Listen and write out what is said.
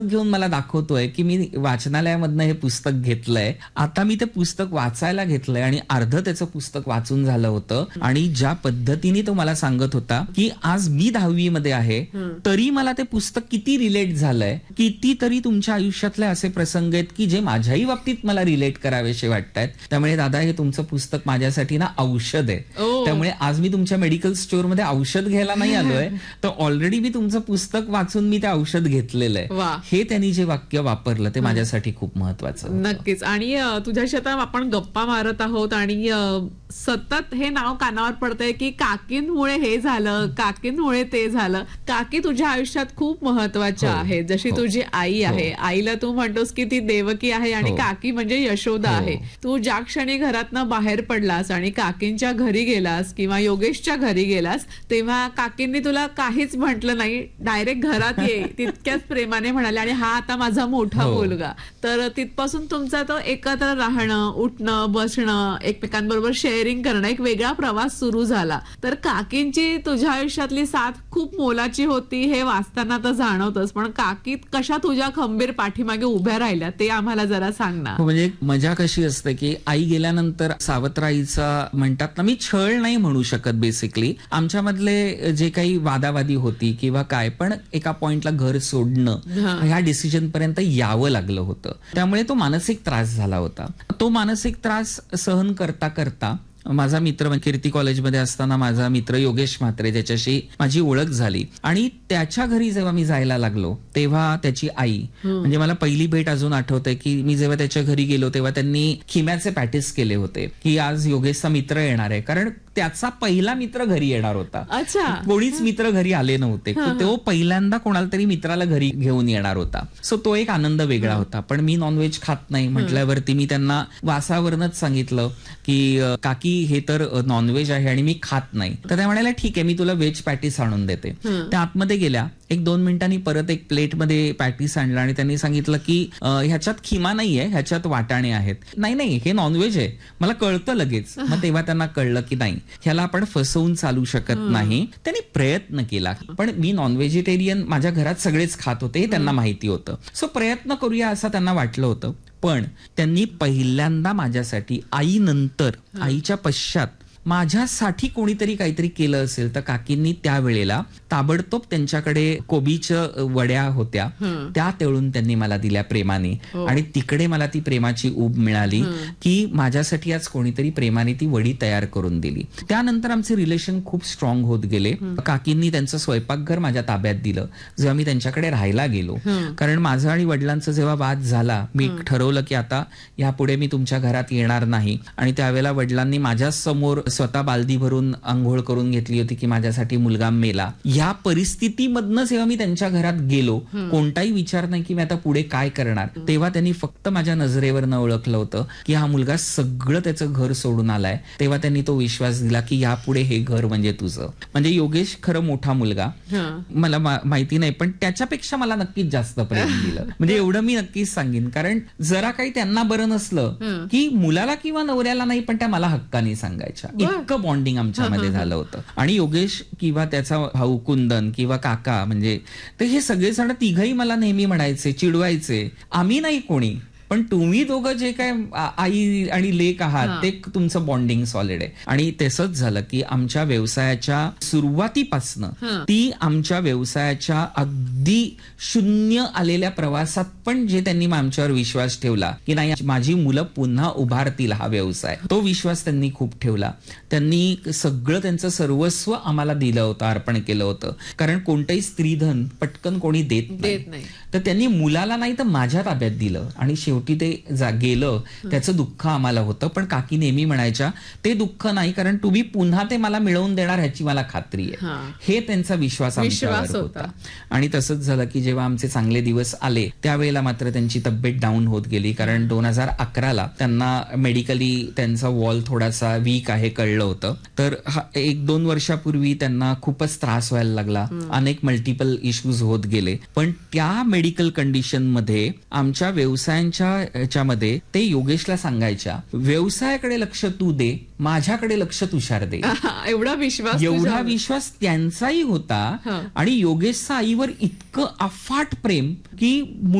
घेऊन मला दाखवतोय की मी वाचनालयामधनं हे पुस्तक घेतलंय, आता मी ते पुस्तक वाचायला घेतलंय आणि अर्ध त्याचं पुस्तक वाचून झालं होतं. आणि ज्या पद्धतीने तो मला सांगत होता की आज मी 10वी मध्ये आहे तरी मला ते पुस्तक किती रिलेट झालंय, कितीतरी तुमच्या आयुष्यातले असे प्रसंग आहेत की जे माझ्याही बाबतीत मला रिलेट करावेसे वाटतायत. त्यामुळे दादा हे तुमचं पुस्तक माझ्यासाठी ना औषध आहे. त्यामुळे आज मी तुमच्या मेडिकल स्टोअर मध्ये औषध घ्यायला नाही आलोय, तर ऑलरेडी मी तुमचं पुस्तक वाचून मी ते औषध घेतलेलं आहे. हे त्यांनी जे वाक्य वापरलं ते माझ्यासाठी खूप महत्वाचं. नक्कीच. आणि तुझ्याशी आता आपण गप्पा मारत आहोत आणि सतत हे नाव कानावर पडतंय की काकींमुळे हे झालं, काकींमुळे ते झालं. काकी तुझ्या आयुष्यात खूप महत्वाच्या आहेत, जशी तुझी आई आहे. आईला तू म्हणतोस की ती देवकी आहे आणि काकी म्हणजे यशोदा आहे. तू ज्या क्षणी घरातनं बाहेर पडलास आणि काकींच्या घरी गेलास किंवा योगेशच्या घरी गेलास तेव्हा काकींनी तुला काहीच म्हटलं नाही, डायरेक्ट घरात ये तितक्याच प्रेमाने म्हणाले आणि हा आता माझा मोठा मुलगा. तर तिथपासून तुमचा तो एकत्र राहणं, उठणं, बसणं, एकमेकांबरोबर शेअरिंग करणं, एक वेगळा प्रवास सुरू झाला. तर काकींची तुझ्या आयुष्यातली साथ खूप मोलाची होती हे वाचताना तर जाणवतच, पण काकी कशा तुझ्या खंबीर पाठीमागे उभ्या राहिल्या ते आम्हाला जरा सांग ना. म्हणजे मजा कशी असते की आई गेल्यानंतर सावत्राईचा म्हणतात ना, मी छळ नाही म्हणू शकत, बेसिकली आमच्यामधले जे काही वादावादी होती किंवा काय, पण एका पॉइंटला घर सोडणं ह्या डिसिजन पर्यंत यावं लागलं होतं. त्यामुळे तो मानसिक त्रास झाला होता. तो मानसिक त्रास सहन करता करता माझा मित्र, कीर्ती कॉलेजमध्ये असताना माझा मित्र योगेश म्हात्रे, त्याच्याशी माझी ओळख झाली. आणि त्याच्या घरी जेव्हा मी जायला लागलो तेव्हा त्याची आई, म्हणजे मला पहिली भेट अजून आठवते की मी जेव्हा त्याच्या घरी गेलो तेव्हा त्यांनी खिम्याचे पॅटीस केले होते की आज योगेशचा मित्र येणार आहे, कारण त्याचा पहिला मित्र घरी येणार होता. कोणीच मित्र घरी आले नव्हते, तो पहिल्यांदा कोणाला तरी मित्राला घरी घेऊन येणार होता. सो तो एक आनंद वेगळा होता. पण मी नॉनव्हेज खात नाही म्हटल्यावरती मी त्यांना वासावरनच सांगितलं की काकी हे तर नॉनव्हेज आहे आणि मी खात नाही. तर त्या म्हणाल्या ठीक आहे, मी तुला व्हेज पॅटीस आणून देते. त्या आतमध्ये गेल्या, 1-2 मिनिटांनी परत एक प्लेटमध्ये पॅटीस आणला आणि त्यांनी सांगितलं की ह्याच्यात खिमा नाहीये, ह्याच्यात वाटाणे आहेत. नाही हे नॉनव्हेज आहे. मला कळतं लगेच. मग तेव्हा त्यांना कळलं की नाही, ह्याला आपण फसवून चालू शकत नाही. त्यांनी प्रयत्न केला, पण मी नॉन व्हेजिटेरियन माझ्या घरात सगळेच खात होते हे त्यांना माहिती होतं. सो प्रयत्न करूया असं त्यांना वाटलं होतं. पण त्यांनी पहिल्यांदा माझ्यासाठी, आईनंतर, आईच्या पश्चात माझ्यासाठी कोणीतरी काहीतरी केलं असेल तर काकींनी त्यावेळेला ताबडतोब त्यांच्याकडे कोबीच्या वड्या होत्या, त्या तळून त्यांनी मला दिल्या प्रेमाने. आणि तिकडे मला ती प्रेमाची ऊब मिळाली की माझ्यासाठी आज कोणीतरी प्रेमाने ती वडी तयार करून दिली. त्यानंतर आमचे रिलेशन खूप स्ट्रॉंग होत गेले. काकींनी त्यांचं स्वयंपाकघर माझ्या ताब्यात दिलं जेव्हा मी त्यांच्याकडे राहायला गेलो. कारण माझं आणि वडिलांचं जेव्हा वाद झाला, मी ठरवलं की आता यापुढे मी तुमच्या घरात येणार नाही. आणि त्यावेळेला वडिलांनी माझ्या समोर स्वतः बालदी भरून आंघोळ करून घेतली होती की माझ्यासाठी मुलगा मेला. या परिस्थितीमधनं जेव्हा मी त्यांच्या घरात गेलो, कोणताही विचार नाही की मी आता पुढे काय करणार, तेव्हा त्यांनी फक्त माझ्या नजरेवर न ओळखलं होतं की हा मुलगा सगळं त्याचं घर सोडून आलाय. तेव्हा त्यांनी तो विश्वास दिला की यापुढे हे घर म्हणजे तुझं. म्हणजे योगेश खरं मोठा मुलगा, मला माहिती नाही, पण त्याच्यापेक्षा मला नक्कीच जास्त प्रेम दिलं. म्हणजे एवढं मी नक्कीच सांगेन. कारण जरा काही त्यांना बरं नसलं की मुलाला किंवा नवऱ्याला नाही, पण त्या मला हक्काने सांगायच्या. इतकं बॉन्डिंग आमच्यामध्ये झालं होतं. आणि योगेश किंवा त्याचा भाऊ कुंदन किंवा काका, म्हणजे ते हे सगळेजण तिघही मला नेहमी म्हणायचे, चिडवायचे, आम्ही नाही कोणी, पण तुम्ही दोघं जे काय आई आणि लेक आहात ते तुमचं बॉन्डिंग सॉलिड आहे. आणि तसंच झालं की आमच्या व्यवसायाच्या सुरुवातीपासनं ती आमच्या व्यवसायाच्या अगदी शून्य आलेल्या प्रवासात पण जे त्यांनी आमच्यावर विश्वास ठेवला की नाही माझी मुलं पुन्हा उभारतील हा व्यवसाय, तो विश्वास त्यांनी खूप ठेवला. त्यांनी सगळं त्यांचं सर्वस्व आम्हाला दिलं होतं, अर्पण केलं होतं. कारण कोणतंही स्त्रीधन पटकन कोणी देत नाही. तर त्यांनी मुलाला नाही तर माझ्या ताब्यात दिलं. आणि शेवटी ते गेलं, त्याचं दुःख आम्हाला होतं. पण काकी नेहमी म्हणायच्या ते दुःख नाही, कारण तुम्ही पुन्हा ते मला मिळवून देणार ह्याची मला खात्री आहे. हे त्यांचा विश्वास आमच्यावर होता. आणि तसंच झालं की जेव्हा आमचे चांगले दिवस आले त्यावेळेला मात्र त्यांची तब्येत डाऊन होत गेली. कारण 2011ला त्यांना मेडिकली त्यांचा वॉल थोडासा वीक आहे कळलं होतं. तर 1-2 वर्षापूर्वी त्यांना खूपच त्रास व्हायला लागला, अनेक मल्टिपल इश्यूज होत गेले. पण त्या मेडिकल कंडिशन मध्ये आमच्या व्यवसायांच्या ह्याच्यामध्ये ते योगेशला सांगायच्या, व्यवसायाकडे लक्ष तू दे, माझ्याकडे लक्ष तुषार दे. एवढा विश्वास एवढा तुझ्यावर. विश्वास त्यांचाही होता हं. आणि योगेशचा आईवर इतकं अफाट प्रेम की